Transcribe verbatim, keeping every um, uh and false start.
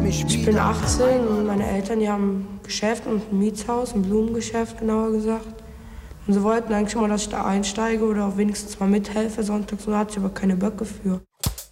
Ich bin achtzehn und meine Eltern, die haben ein Geschäft und ein Mietshaus, ein Blumengeschäft genauer gesagt. Und sie wollten eigentlich immer, dass ich da einsteige oder auch wenigstens mal mithelfe sonntags, so hatte ich aber keine Böcke für.